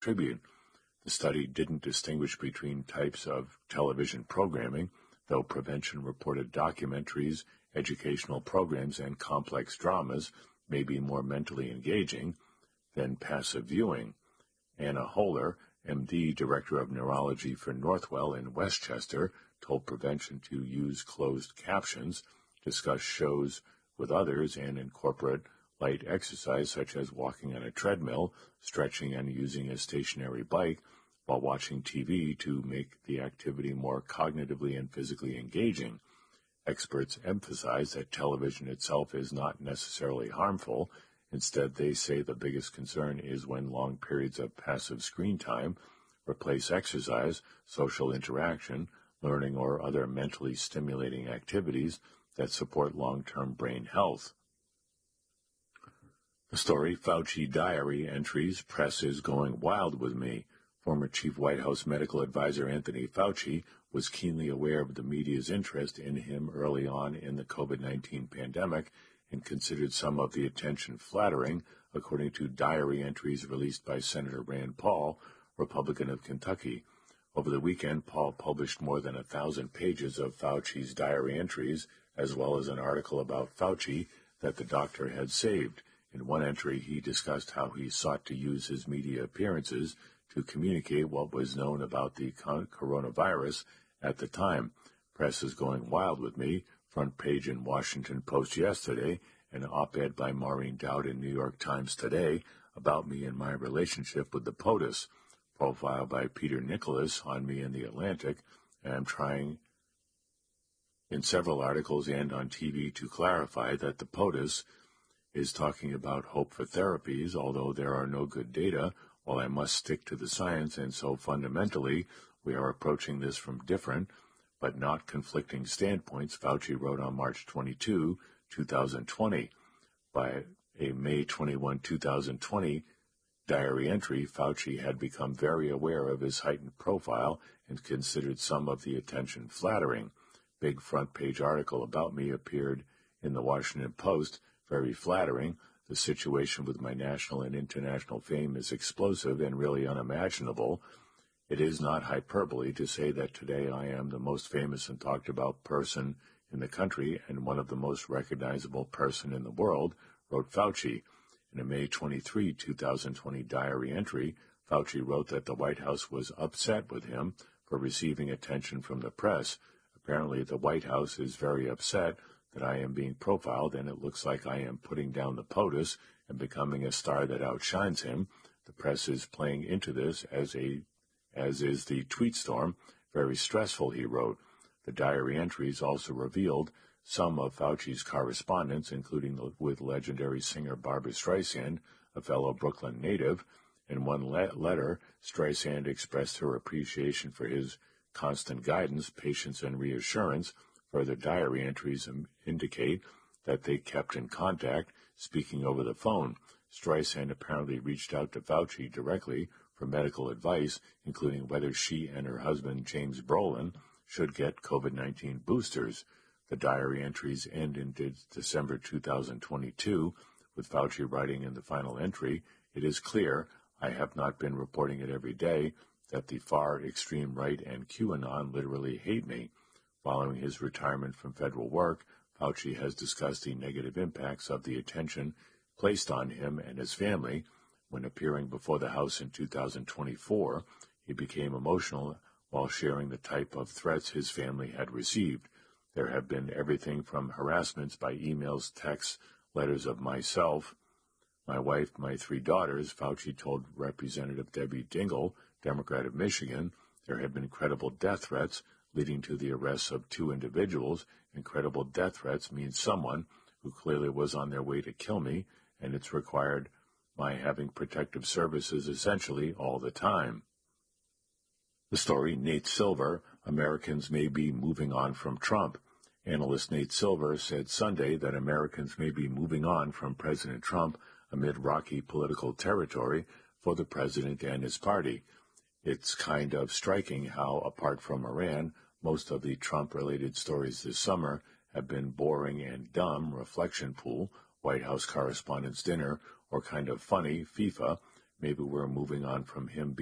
contribute. The study didn't distinguish between types of television programming, though prevention-reported documentaries, educational programs, and complex dramas may be more mentally engaging than passive viewing. Anna Holler, MD, Director of Neurology for Northwell in Westchester, told Prevention to use closed captions, discuss shows with others, and incorporate light exercise such as walking on a treadmill, stretching, and using a stationary bike while watching TV to make the activity more cognitively and physically engaging. Experts emphasize that television itself is not necessarily harmful. Instead, they say the biggest concern is when long periods of passive screen time replace exercise, social interaction, learning, or other mentally stimulating activities that support long-term brain health. The story, Fauci diary entries, press is going wild with me. Former Chief White House Medical Advisor Anthony Fauci was keenly aware of the media's interest in him early on in the COVID-19 pandemic and considered some of the attention flattering, according to diary entries released by Senator Rand Paul, Republican of Kentucky. Over the weekend, Paul published more than 1,000 pages of Fauci's diary entries, as well as an article about Fauci that the doctor had saved. In one entry, he discussed how he sought to use his media appearances to communicate what was known about the coronavirus at the time. Press is going wild with me. Front page in Washington Post yesterday, an op-ed by Maureen Dowd in New York Times today about me and my relationship with the POTUS. Profile by Peter Nicholas on me in The Atlantic, and I'm trying in several articles and on TV to clarify that the POTUS is talking about hope for therapies, although there are no good data, while I must stick to the science, and so fundamentally we are approaching this from different but not conflicting standpoints, Fauci wrote on March 22, 2020. By a May 21, 2020 diary entry, Fauci had become very aware of his heightened profile and considered some of the attention flattering. Big front page article about me appeared in the Washington Post, very flattering. The situation with my national and international fame is explosive and really unimaginable. It is not hyperbole to say that today I am the most famous and talked about person in the country and one of the most recognizable person in the world, wrote Fauci. In a May 23, 2020 diary entry, Fauci wrote that the White House was upset with him for receiving attention from the press. Apparently, the White House is very upset that I am being profiled, and it looks like I am putting down the POTUS and becoming a star that outshines him. The press is playing into this, as is the tweet storm. Very stressful, he wrote. The diary entries also revealed some of Fauci's correspondence, including with legendary singer Barbra Streisand, a fellow Brooklyn native. In one letter, Streisand expressed her appreciation for his constant guidance, patience, and reassurance. Further diary entries indicate that they kept in contact, speaking over the phone. Streisand apparently reached out to Fauci directly for medical advice, including whether she and her husband, James Brolin, should get COVID-19 boosters. The diary entries end in December 2022, with Fauci writing in the final entry, "It is clear, I have not been reporting it every day, that the far extreme right and QAnon literally hate me." Following his retirement from federal work, Fauci has discussed the negative impacts of the attention placed on him and his family. When appearing before the House in 2024, he became emotional while sharing the type of threats his family had received. There have been everything from harassments by emails, texts, letters of myself, my wife, my 3 daughters. Fauci told Representative Debbie Dingell, Democrat of Michigan, there have been credible death threats, leading to the arrests of 2 individuals. Incredible death threats means someone who clearly was on their way to kill me, and it's required my having protective services essentially all the time. The story, Nate Silver, Americans may be moving on from Trump. Analyst Nate Silver said Sunday that Americans may be moving on from President Trump amid rocky political territory for the president and his party. It's kind of striking how, apart from Iran, most of the Trump-related stories this summer have been boring and dumb, reflection pool, White House Correspondents' Dinner, or kind of funny, FIFA. maybe we're moving on from him